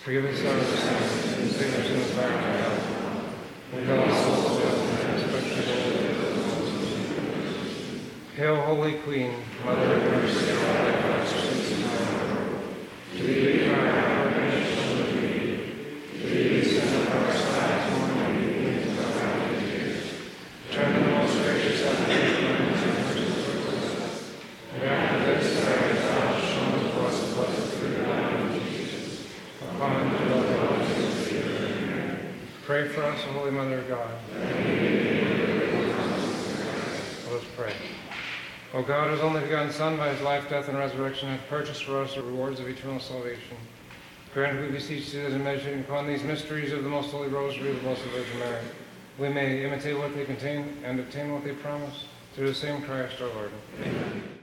Forgive us our sins, and save us from the fire of hell. Lead all souls to heaven, especially those. Hail, Holy Queen, Mother of mercy, and all thy blessings in heaven. To thee we cry, our nation of need. To thee we send up our sighs, mourning and weeping in our valley of tears. Turn to the most gracious advocate, and after this, thou shown to us the blessed fruit of thy womb, Jesus. Upon the love of us, pray for us, O Holy Mother of God. Let us pray. O God, whose only begotten Son, by his life, death, and resurrection, hath purchased for us the rewards of eternal salvation, grant, we beseech thee, that in meditating upon these mysteries of the most holy rosary of the Blessed Virgin Mary, we may imitate what they contain and obtain what they promise, through the same Christ our Lord. Amen.